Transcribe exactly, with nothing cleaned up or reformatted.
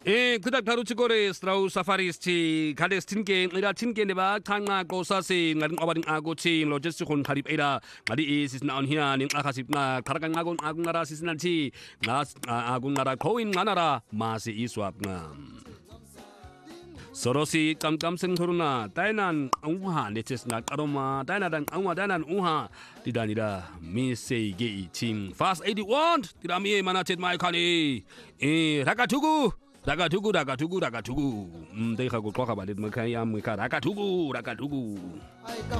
예, 그닥 다루치고레 스트라우 사파리스치 가데스틴게 이라 틴게 네바 탕나 고사시 나린 어바린 아고치 로제스 콘 카립 에라 마리 이시스 나온 히나 닌 아카십나 가라강 아곤 아군 나라 시스난치 나 아군 나라 고인 나나라 마시 이스왑나 서로시 깜깜생 토르나 다이난 웅하 네체스나 까로마 다이나단 웅하 다이난 웅하 디다니라 미세게 팀 파스 에이티원 디라미에 마나쳇 마이카니 에 라카투구 Raga tugu, raga tugu, raga tugu. Hmm, dai kago kwa kabalit magkaya magka raga tugu, raga tugu.